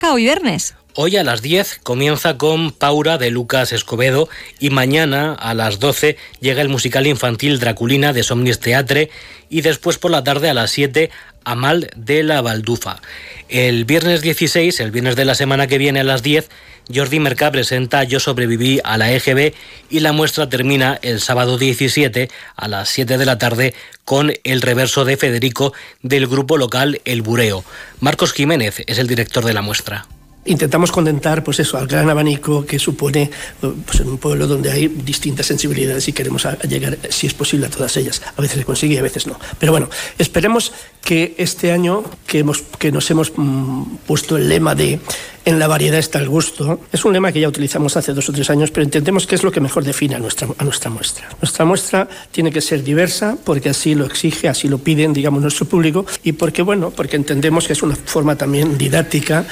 arranca hoy viernes. Hoy a las 10 comienza con Paura de Lucas Escobedo y mañana a las 12 llega el musical infantil Draculina de Somnis Teatre y después por la tarde a las 7 Amal de la Baldufa. El viernes 16, el viernes de la semana que viene a las 10, Jordi Mercà presenta Yo sobreviví a la EGB y la muestra termina el sábado 17 a las 7 de la tarde con El reverso de Federico del grupo local El Bureo. Marcos Jiménez es el director de la muestra. Intentamos contentar al gran abanico que supone en un pueblo donde hay distintas sensibilidades y queremos llegar, si es posible, a todas ellas. A veces se consigue y a veces no. Pero bueno, esperemos que este año que nos hemos puesto el lema de en la variedad está el gusto, es un lema que ya utilizamos hace 2 o 3 años, pero entendemos que es lo que mejor define a nuestra muestra. Nuestra muestra tiene que ser diversa porque así lo exige, así lo piden, nuestro público, y porque entendemos que es una forma también didáctica.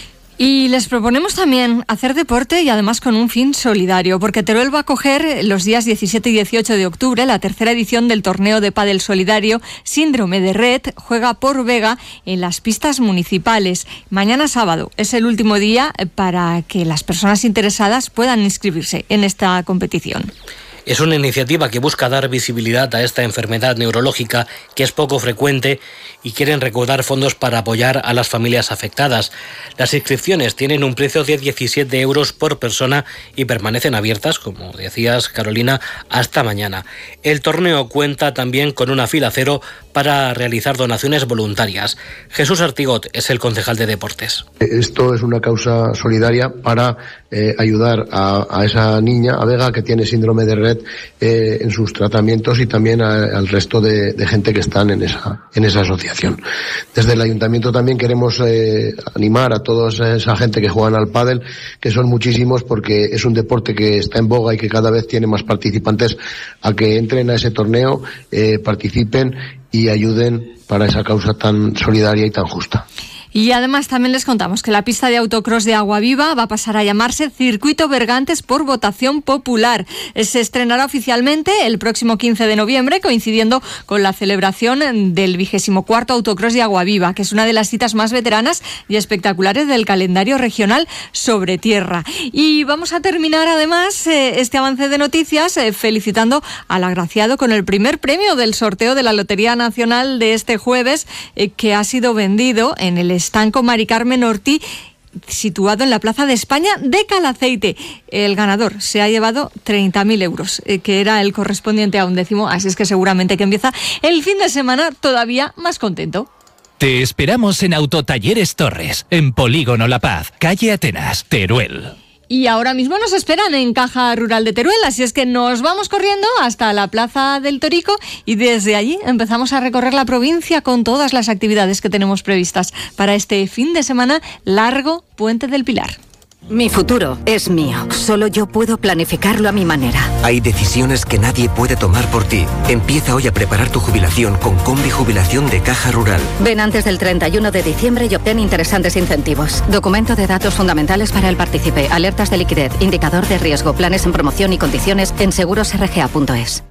Y les proponemos también hacer deporte y además con un fin solidario, porque Teruel va a acoger los días 17 y 18 de octubre la tercera edición del torneo de pádel solidario Síndrome de Red, juega por Vega en las pistas municipales. Mañana sábado es el último día para que las personas interesadas puedan inscribirse en esta competición. Es una iniciativa que busca dar visibilidad a esta enfermedad neurológica que es poco frecuente y quieren recaudar fondos para apoyar a las familias afectadas. Las inscripciones tienen un precio de 17 euros por persona y permanecen abiertas, como decías, Carolina, hasta mañana. El torneo cuenta también con una fila cero para realizar donaciones voluntarias. Jesús Artigot es el concejal de Deportes. Esto es una causa solidaria para ayudar a esa niña, a Vega, que tiene síndrome de Red en sus tratamientos y también al resto de gente que están en esa asociación. Desde el ayuntamiento también queremos animar a toda esa gente que juegan al pádel, que son muchísimos, porque es un deporte que está en boga y que cada vez tiene más participantes, a que entren a ese torneo, participen y ayuden para esa causa tan solidaria y tan justa. Y además también les contamos que la pista de autocross de Aguaviva va a pasar a llamarse Circuito Bergantes por votación popular. Se estrenará oficialmente el próximo 15 de noviembre, coincidiendo con la celebración del 24º Autocross de Aguaviva, que es una de las citas más veteranas y espectaculares del calendario regional sobre tierra. Y vamos a terminar además este avance de noticias felicitando al agraciado con el primer premio del sorteo de la Lotería Nacional de este jueves, que ha sido vendido en el estanco Mari Carmen Ortí, situado en la Plaza de España de Calaceite. El ganador se ha llevado 30.000 euros, que era el correspondiente a un décimo, así es que seguramente que empieza el fin de semana todavía más contento. Te esperamos en Autotalleres Torres, en Polígono La Paz, calle Atenas, Teruel. Y ahora mismo nos esperan en Caja Rural de Teruel, así es que nos vamos corriendo hasta la Plaza del Torico y desde allí empezamos a recorrer la provincia con todas las actividades que tenemos previstas para este fin de semana largo Puente del Pilar. Mi futuro es mío. Solo yo puedo planificarlo a mi manera. Hay decisiones que nadie puede tomar por ti. Empieza hoy a preparar tu jubilación con Combi Jubilación de Caja Rural. Ven antes del 31 de diciembre y obtén interesantes incentivos. Documento de datos fundamentales para el partícipe, alertas de liquidez, indicador de riesgo, planes en promoción y condiciones en segurosrga.es.